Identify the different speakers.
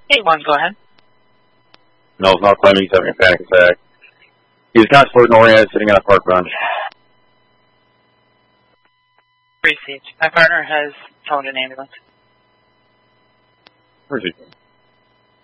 Speaker 1: 8-1, go ahead.
Speaker 2: No, it's not claiming he's having a panic attack. He's contemplating Orion sitting on a park bench.
Speaker 1: Received. My partner has phoned an ambulance.
Speaker 2: Where's he?